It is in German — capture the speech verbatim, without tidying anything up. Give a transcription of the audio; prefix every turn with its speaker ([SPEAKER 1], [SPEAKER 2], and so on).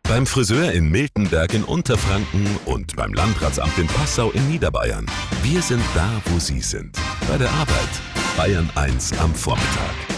[SPEAKER 1] Beim Friseur in Miltenberg in Unterfranken und beim Landratsamt in Passau in Niederbayern. Wir sind da, wo Sie sind. Bei der Arbeit. Bayern eins am Vormittag.